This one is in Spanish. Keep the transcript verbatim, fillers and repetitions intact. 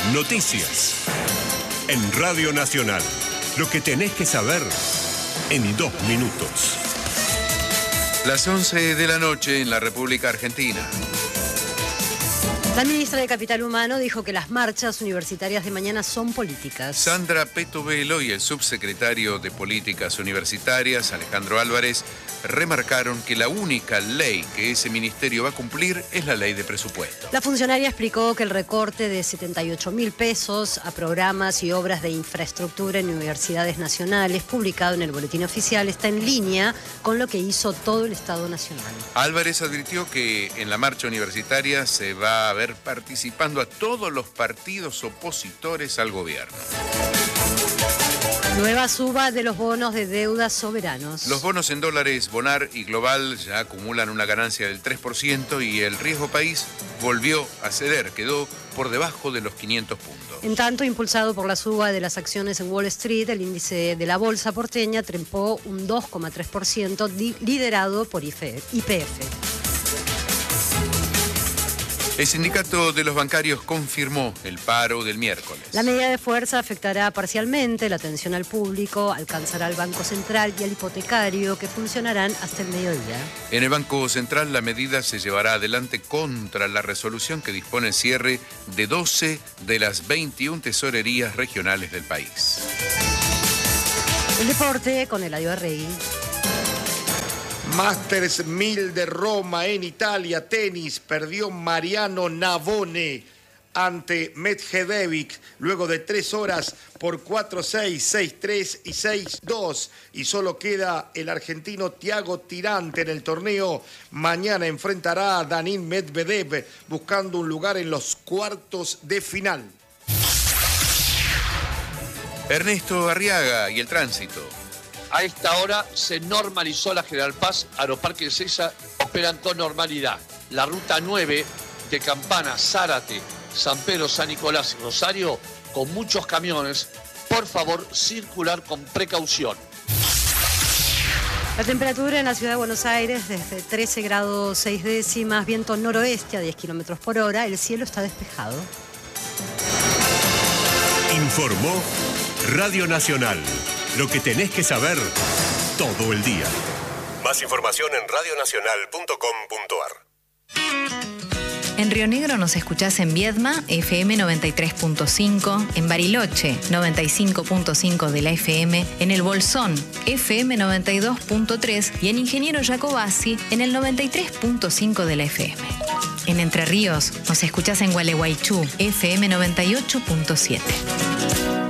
Noticias. En Radio Nacional. Lo que tenés que saber en dos minutos. Las once de la noche en la República Argentina. La ministra de Capital Humano dijo que las marchas universitarias de mañana son políticas. Sandra Petovelo y el subsecretario de Políticas Universitarias, Alejandro Álvarez, remarcaron que la única ley que ese ministerio va a cumplir es la ley de presupuesto. La funcionaria explicó que el recorte de setenta y ocho mil pesos a programas y obras de infraestructura en universidades nacionales, publicado en el Boletín Oficial, está en línea con lo que hizo todo el Estado Nacional. Álvarez advirtió que en la marcha universitaria se va a ver participando a todos los partidos opositores al gobierno. Nueva suba de los bonos de deuda soberanos. Los bonos en dólares Bonar y Global ya acumulan una ganancia del tres por ciento y el riesgo país volvió a ceder, quedó por debajo de los quinientos puntos. En tanto, impulsado por la suba de las acciones en Wall Street, el índice de la bolsa porteña trepó un dos coma tres por ciento, liderado por I P F. El sindicato de los bancarios confirmó el paro del miércoles. La medida de fuerza afectará parcialmente la atención al público, alcanzará al Banco Central y al hipotecario, que funcionarán hasta el mediodía. En el Banco Central la medida se llevará adelante contra la resolución que dispone el cierre de doce de las veintiuna tesorerías regionales del país. El deporte con Eladio Arregui. Masters mil de Roma en Italia, tenis, perdió Mariano Navone ante Medvedev luego de tres horas por cuatro seis, seis tres y seis dos. Y solo queda el argentino Thiago Tirante en el torneo. Mañana enfrentará a Daniil Medvedev buscando un lugar en los cuartos de final. Ernesto Arriaga y el tránsito. A esta hora se normalizó la General Paz, Aeroparque Ezeiza operan con normalidad. La ruta nueve de Campana, Zárate, San Pedro, San Nicolás y Rosario, con muchos camiones. Por favor, circular con precaución. La temperatura en la ciudad de Buenos Aires desde trece grados seis décimas, viento noroeste a diez kilómetros por hora, el cielo está despejado. Informó Radio Nacional. Lo que tenés que saber todo el día. Más información en radio nacional punto com punto ar. En Río Negro nos escuchás en Viedma, F M noventa y tres punto cinco, en Bariloche, noventa y cinco punto cinco de la F M, en El Bolsón, F M noventa y dos punto tres y en Ingeniero Jacobasi, en el noventa y tres punto cinco de la F M. En Entre Ríos nos escuchás en Gualeguaychú, F M noventa y ocho punto siete.